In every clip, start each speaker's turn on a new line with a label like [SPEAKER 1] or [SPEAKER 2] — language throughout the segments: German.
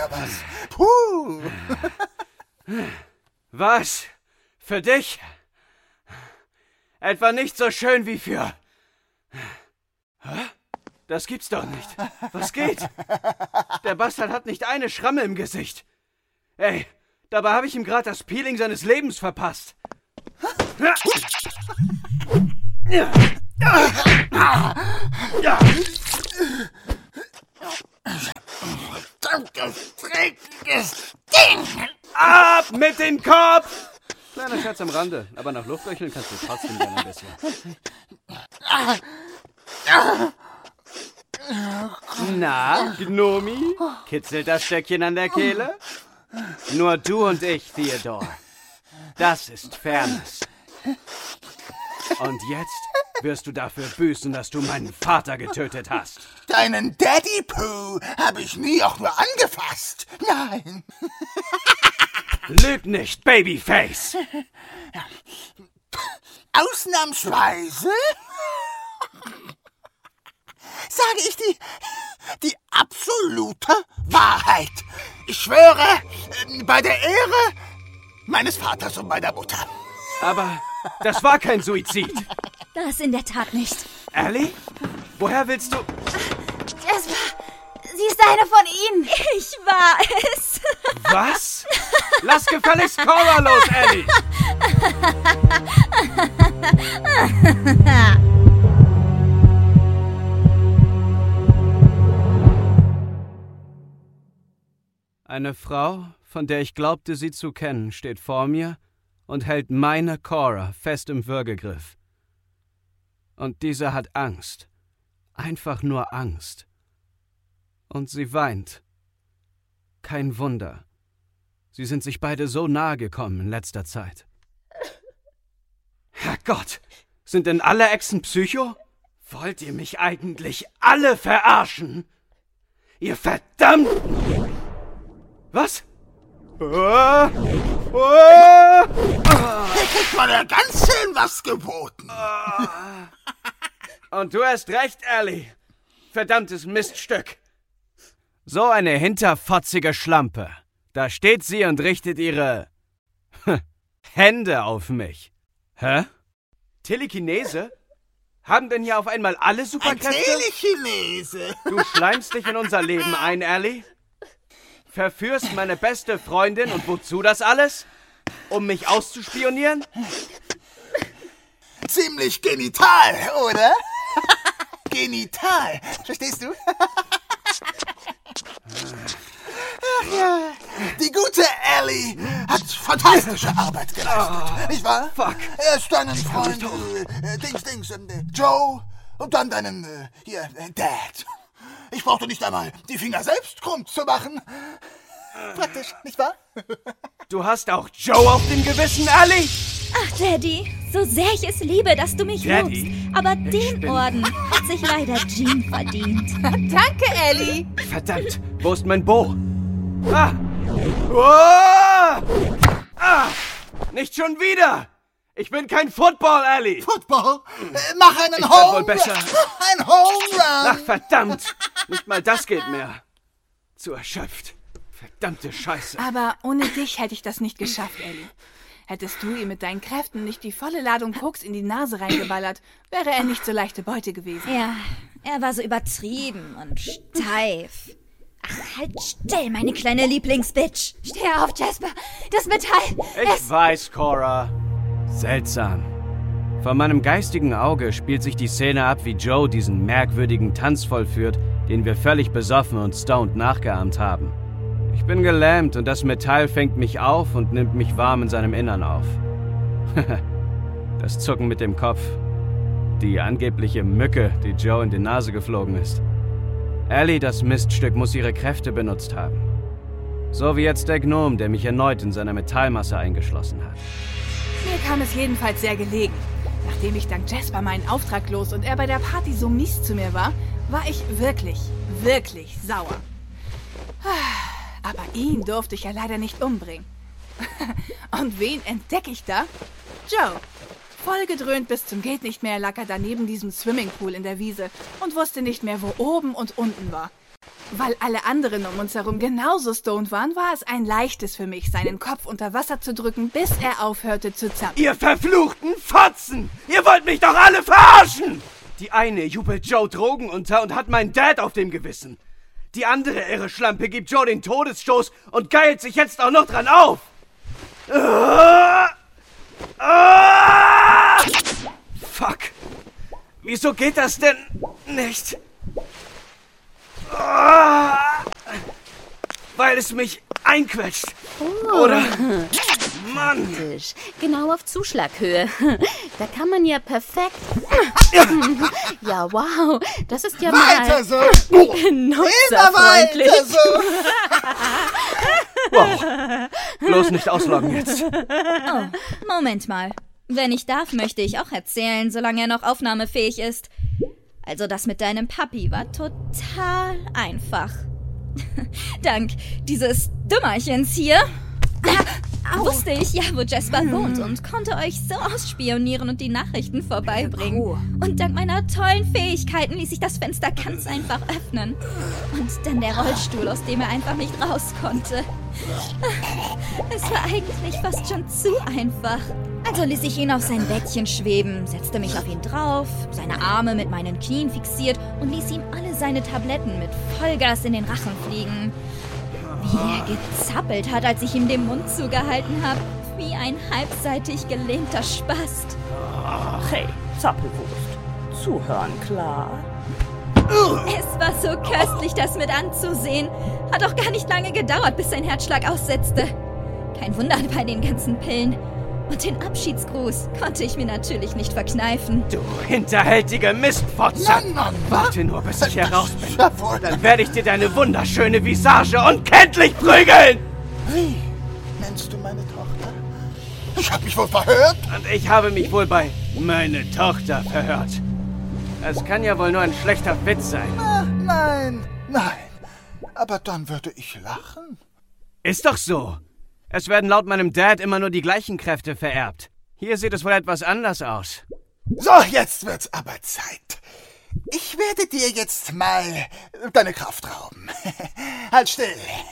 [SPEAKER 1] was? Puh.
[SPEAKER 2] Was? Für dich? Etwa nicht so schön wie für... Hä? Das gibt's doch nicht. Was geht? Der Bastard hat nicht eine Schramme im Gesicht. Ey, dabei habe ich ihm gerade das Peeling seines Lebens verpasst.
[SPEAKER 1] Verdammtes, dreckiges Ding!
[SPEAKER 2] Ab mit dem Kopf! Kleiner Scherz am Rande, aber nach Luftröcheln kannst du trotzdem gerne ein bisschen. Na, Gnomi? Kitzelt das Stöckchen an der Kehle? Nur du und ich, Theodore. Das ist Fairness. Und jetzt wirst du dafür büßen, dass du meinen Vater getötet hast.
[SPEAKER 1] Deinen Daddy Pooh habe ich nie auch nur angefasst. Nein.
[SPEAKER 2] Lüg nicht, Babyface!
[SPEAKER 1] Ausnahmsweise sage ich die absolute Wahrheit. Ich schwöre, bei der Ehre meines Vaters und meiner Mutter.
[SPEAKER 2] Aber das war kein Suizid.
[SPEAKER 3] Das in der Tat nicht.
[SPEAKER 2] Ellie? Woher willst du...
[SPEAKER 3] Sie ist eine von ihnen. Ich war es.
[SPEAKER 2] Was? Lass gefälligst Cora los, Ellie! Eine Frau, von der ich glaubte, sie zu kennen, steht vor mir und hält meine Cora fest im Würgegriff. Und diese hat Angst. Einfach nur Angst. Und sie weint. Kein Wunder. Sie sind sich beide so nahe gekommen in letzter Zeit. Herrgott, sind denn alle Echsen Psycho? Wollt ihr mich eigentlich alle verarschen? Ihr verdammten... Was?
[SPEAKER 1] Hier kriegt man ja ganz schön was geboten.
[SPEAKER 2] Und du hast recht, Ellie. Verdammtes Miststück. So eine hinterfotzige Schlampe. Da steht sie und richtet ihre Hände auf mich. Hä? Telekinese? Haben denn hier auf einmal alle Superkräfte?
[SPEAKER 1] Telechinese.
[SPEAKER 2] Du schleimst dich in unser Leben ein, Ellie? Verführst meine beste Freundin und wozu das alles? Um mich auszuspionieren?
[SPEAKER 1] Ziemlich genital, oder? Genital. Verstehst du? Ach ja, die gute Ellie hat fantastische Arbeit geleistet, nicht wahr?
[SPEAKER 2] Fuck.
[SPEAKER 1] Erst deinen Freund, Joe, und dann deinen, Dad. Ich brauchte nicht einmal die Finger selbst krumm zu machen. Praktisch, nicht wahr?
[SPEAKER 2] Du hast auch Joe auf dem Gewissen, Ellie?
[SPEAKER 3] Ach, Daddy, so sehr ich es liebe, dass du mich
[SPEAKER 2] Daddy?
[SPEAKER 3] lobst. Aber den Orden hat sich leider Jean verdient.
[SPEAKER 4] Danke, Ellie.
[SPEAKER 2] Verdammt, wo ist mein Bo? Ah! Oh! Ah! Nicht schon wieder! Ich bin kein Football, Ellie!
[SPEAKER 1] Football? Mach einen
[SPEAKER 2] Ich werd wohl
[SPEAKER 1] Home...
[SPEAKER 2] besser.
[SPEAKER 1] Ein Home Run!
[SPEAKER 2] Ach, verdammt! Nicht mal das geht mehr. Zu erschöpft. Verdammte Scheiße.
[SPEAKER 4] Aber ohne dich hätte ich das nicht geschafft, Ellie. Hättest du ihm mit deinen Kräften nicht die volle Ladung Koks in die Nase reingeballert, wäre er nicht so leichte Beute gewesen.
[SPEAKER 3] Ja, er war so übertrieben und steif. Ach, halt still, meine kleine Lieblingsbitch. Steh auf, Jasper. Das Metall.
[SPEAKER 2] Ich weiß, Cora. Seltsam. Vor meinem geistigen Auge spielt sich die Szene ab, wie Joe diesen merkwürdigen Tanz vollführt, den wir völlig besoffen und stoned nachgeahmt haben. Ich bin gelähmt und das Metall fängt mich auf und nimmt mich warm in seinem Innern auf. Das Zucken mit dem Kopf. Die angebliche Mücke, die Joe in die Nase geflogen ist. Ellie, das Miststück, muss ihre Kräfte benutzt haben. So wie jetzt der Gnom, der mich erneut in seiner Metallmasse eingeschlossen hat.
[SPEAKER 4] Mir kam es jedenfalls sehr gelegen. Nachdem ich dank Jasper meinen Auftrag los und er bei der Party so mies zu mir war, war ich wirklich, wirklich sauer. Aber ihn durfte ich ja leider nicht umbringen. Und wen entdecke ich da? Joe. Vollgedröhnt bis zum geht nicht mehr lag er da neben diesem Swimmingpool in der Wiese und wusste nicht mehr, wo oben und unten war. Weil alle anderen um uns herum genauso stoned waren, war es ein leichtes für mich, seinen Kopf unter Wasser zu drücken, bis er aufhörte zu zappeln.
[SPEAKER 2] Ihr verfluchten Fotzen! Ihr wollt mich doch alle verarschen! Die eine jubelt Joe Drogen unter und hat meinen Dad auf dem Gewissen. Die andere irre Schlampe gibt Joe den Todesstoß und geilt sich jetzt auch noch dran auf. Fuck. Wieso geht das denn nicht? Weil es mich einquetscht. Oder? Mann.
[SPEAKER 5] Genau auf Zuschlaghöhe. Da kann man ja perfekt... Ja, wow. Das ist ja
[SPEAKER 1] Weiter so!
[SPEAKER 5] nutzerfreundlich.
[SPEAKER 1] Weiter so!
[SPEAKER 2] Wow. Bloß nicht ausloggen jetzt.
[SPEAKER 3] Oh, Moment mal. Wenn ich darf, möchte ich auch erzählen, solange er noch aufnahmefähig ist. Also das mit deinem Papi war total einfach. Dank dieses Dümmerchens hier wusste ich ja, wo Jasper wohnt und konnte euch so ausspionieren und die Nachrichten vorbeibringen. Und dank meiner tollen Fähigkeiten ließ sich das Fenster ganz einfach öffnen. Und dann der Rollstuhl, aus dem er einfach nicht raus konnte. Es war eigentlich fast schon zu einfach. Also ließ ich ihn auf sein Bettchen schweben, setzte mich auf ihn drauf, seine Arme mit meinen Knien fixiert und ließ ihm alle seine Tabletten mit Vollgas in den Rachen fliegen. Wie er gezappelt hat, als ich ihm den Mund zugehalten habe, wie ein halbseitig gelähmter Spast.
[SPEAKER 6] Hey, Zappelwurst. Zuhören, klar?
[SPEAKER 3] Es war so köstlich, das mit anzusehen. Hat auch gar nicht lange gedauert, bis sein Herzschlag aussetzte. Kein Wunder bei den ganzen Pillen. Und den Abschiedsgruß konnte ich mir natürlich nicht verkneifen.
[SPEAKER 2] Du hinterhältige Mistfotze!
[SPEAKER 1] Mann,
[SPEAKER 2] Warte nur, bis ich heraus bin.
[SPEAKER 1] Jawohl.
[SPEAKER 2] Dann werde ich dir deine wunderschöne Visage unkenntlich prügeln!
[SPEAKER 1] Wie nennst du meine Tochter? Ich hab mich wohl verhört?
[SPEAKER 2] Und ich habe mich wohl bei meine Tochter verhört. Es kann ja wohl nur ein schlechter Witz sein.
[SPEAKER 1] Nein. Aber dann würde ich lachen.
[SPEAKER 2] Ist doch so. Es werden laut meinem Dad immer nur die gleichen Kräfte vererbt. Hier sieht es wohl etwas anders aus.
[SPEAKER 1] So, jetzt wird's aber Zeit. Ich werde dir jetzt mal deine Kraft rauben. Halt still.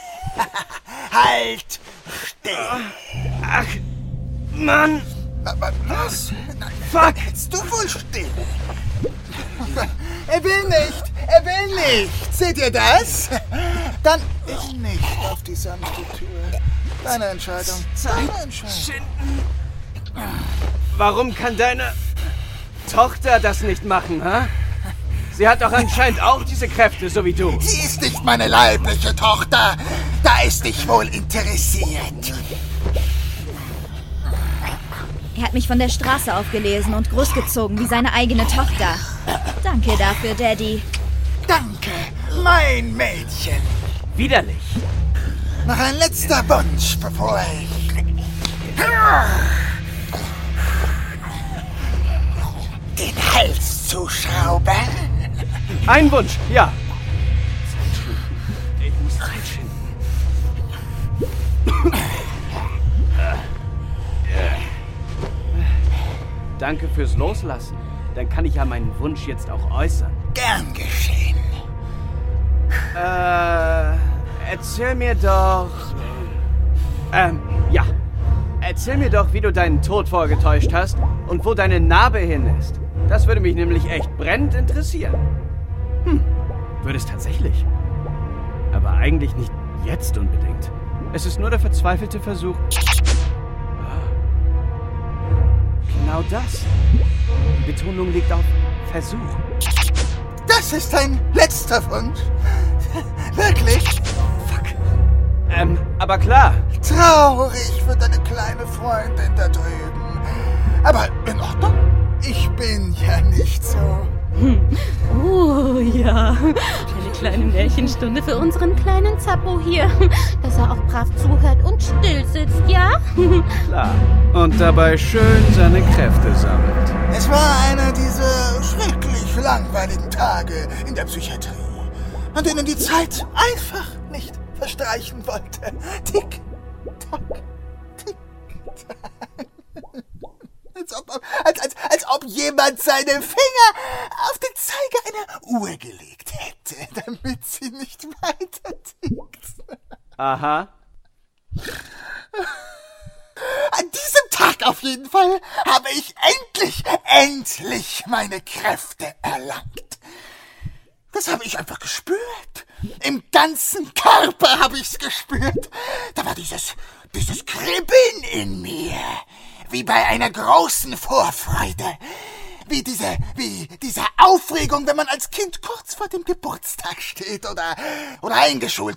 [SPEAKER 1] Halt still.
[SPEAKER 2] Ach, Mann!
[SPEAKER 1] Aber was?
[SPEAKER 2] Fuck!
[SPEAKER 1] Hältst du wohl still? Er will nicht. Seht ihr das? Dann ich nicht auf die sanfte Tür. Deine Entscheidung.
[SPEAKER 2] Schinden. Warum kann deine Tochter das nicht machen, hä? Sie hat doch anscheinend auch diese Kräfte, so wie du.
[SPEAKER 1] Sie ist nicht meine leibliche Tochter. Da ist dich wohl interessiert.
[SPEAKER 3] Er hat mich von der Straße aufgelesen und großgezogen wie seine eigene Tochter. Danke dafür, Daddy.
[SPEAKER 1] Danke, mein Mädchen.
[SPEAKER 2] Widerlich.
[SPEAKER 1] Noch ein letzter Wunsch, bevor ich... den Hals zuschraube.
[SPEAKER 2] Ein Wunsch, ja. Ich muss Zeit schinden. Danke fürs Loslassen. Dann kann ich ja meinen Wunsch jetzt auch äußern.
[SPEAKER 1] Gern geschehen.
[SPEAKER 2] Erzähl mir doch... ja. Erzähl mir doch, wie du deinen Tod vorgetäuscht hast und wo deine Narbe hin ist. Das würde mich nämlich echt brennend interessieren. Würde es tatsächlich. Aber eigentlich nicht jetzt unbedingt. Es ist nur der verzweifelte Versuch... Genau das. Die Betonung liegt auf Versuch.
[SPEAKER 1] Das ist dein letzter Wunsch? Wirklich?
[SPEAKER 2] Fuck. Aber klar.
[SPEAKER 1] Traurig für deine kleine Freundin da drüben. Aber in Ordnung. Ich bin ja nicht so.
[SPEAKER 5] Oh ja, eine kleine Märchenstunde für unseren kleinen Zappo hier. Dass er auch brav zuhört und still sitzt, ja?
[SPEAKER 2] Klar. Und dabei schön seine Kräfte sammelt.
[SPEAKER 1] Es war einer dieser schrecklich langweiligen Tage in der Psychiatrie, an denen die Zeit einfach nicht verstreichen wollte. Tick, tack, tick, tack. Als ob jemand seine Finger auf den Zeiger einer Uhr gelegt hätte, damit sie nicht weiter, Tick.
[SPEAKER 2] Aha.
[SPEAKER 1] An diesem Tag auf jeden Fall habe ich endlich meine Kräfte erlangt. Das habe ich einfach gespürt. Im ganzen Körper habe ich's gespürt. Da war dieses Kribbeln in mir. Wie bei einer großen Vorfreude. Wie diese Aufregung, wenn man als Kind kurz vor dem Geburtstag steht oder eingeschult